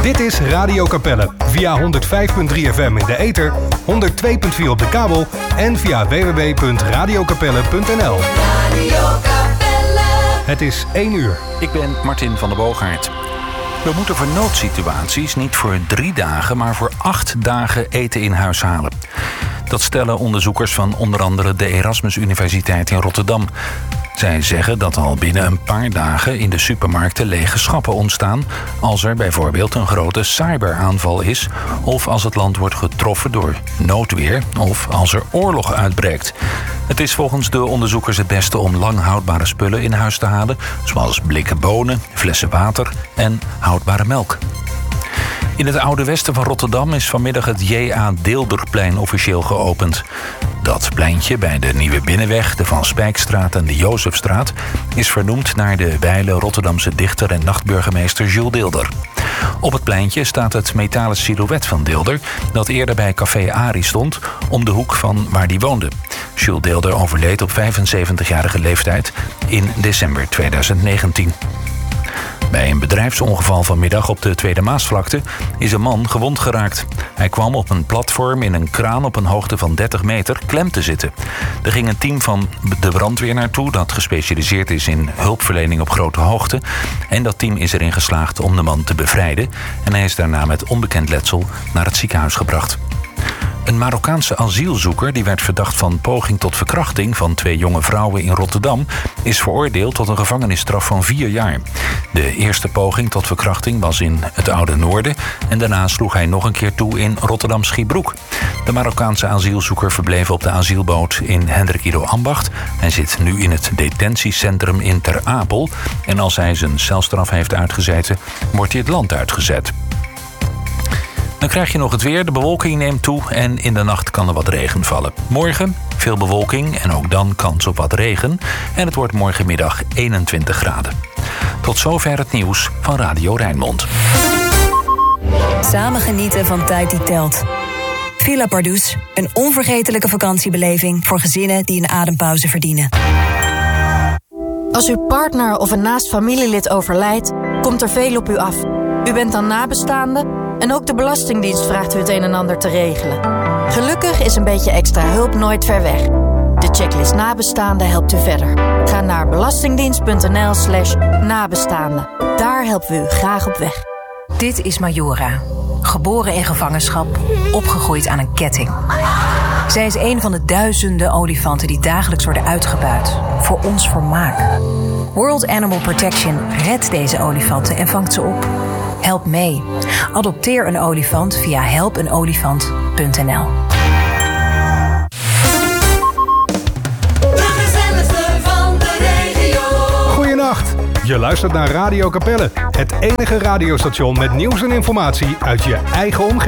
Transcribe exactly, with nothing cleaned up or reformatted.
Dit is Radio Capelle via honderd vijf komma drie F M in de ether, honderd twee komma vier op de kabel en via w w w punt radio capelle punt n l. Radio Capelle. Het is één uur. Ik ben Martin van der Boogaard. We moeten voor noodsituaties niet voor drie dagen, maar voor acht dagen eten in huis halen. Dat stellen onderzoekers van onder andere de Erasmus Universiteit in Rotterdam. Zij zeggen dat al binnen een paar dagen in de supermarkten lege schappen ontstaan als er bijvoorbeeld een grote cyberaanval is of als het land wordt getroffen door noodweer of als er oorlog uitbreekt. Het is volgens de onderzoekers het beste om lang houdbare spullen in huis te halen, zoals blikken bonen, flessen water en houdbare melk. In het oude westen van Rotterdam is vanmiddag het J A Deelderplein officieel geopend. Dat pleintje bij de Nieuwe Binnenweg, de Van Spijkstraat en de Jozefstraat is vernoemd naar de wijle Rotterdamse dichter en nachtburgemeester Jules Deelder. Op het pleintje staat het metalen silhouet van Deelder dat eerder bij Café Ari stond om de hoek van waar die woonde. Jules Deelder overleed op vijfenzeventigjarige leeftijd in december tweeduizend negentien. Bij een bedrijfsongeval vanmiddag op de Tweede Maasvlakte is een man gewond geraakt. Hij kwam op een platform in een kraan op een hoogte van dertig meter klem te zitten. Er ging een team van de brandweer naartoe dat gespecialiseerd is in hulpverlening op grote hoogte. En dat team is erin geslaagd om de man te bevrijden. En hij is daarna met onbekend letsel naar het ziekenhuis gebracht. Een Marokkaanse asielzoeker die werd verdacht van poging tot verkrachting van twee jonge vrouwen in Rotterdam is veroordeeld tot een gevangenisstraf van vier jaar. De eerste poging tot verkrachting was in het Oude Noorden en daarna sloeg hij nog een keer toe in Rotterdam-Schiebroek. De Marokkaanse asielzoeker verbleef op de asielboot in Hendrik Ido Ambacht. Hij zit nu in het detentiecentrum in Ter Apel en als hij zijn celstraf heeft uitgezeten, wordt hij het land uitgezet. Dan krijg je nog het weer. De bewolking neemt toe en in de nacht kan er wat regen vallen. Morgen veel bewolking en ook dan kans op wat regen. En het wordt morgenmiddag eenentwintig graden. Tot zover het nieuws van Radio Rijnmond. Samen genieten van tijd die telt. Villa Pardoes, een onvergetelijke vakantiebeleving voor gezinnen die een adempauze verdienen. Als uw partner of een naast familielid overlijdt, komt er veel op u af. U bent dan nabestaande en ook de Belastingdienst vraagt u het een en ander te regelen. Gelukkig is een beetje extra hulp nooit ver weg. De checklist Nabestaanden helpt u verder. Ga naar belastingdienst.nl slash nabestaanden. Daar helpen we u graag op weg. Dit is Majora. Geboren in gevangenschap, opgegroeid aan een ketting. Zij is een van de duizenden olifanten die dagelijks worden uitgebuit. Voor ons vermaak. World Animal Protection redt deze olifanten en vangt ze op. Help mee. Adopteer een olifant via help een olifant punt n l. Goedenacht. Je luistert naar Radio Capelle, het enige radiostation met nieuws en informatie uit je eigen omgeving.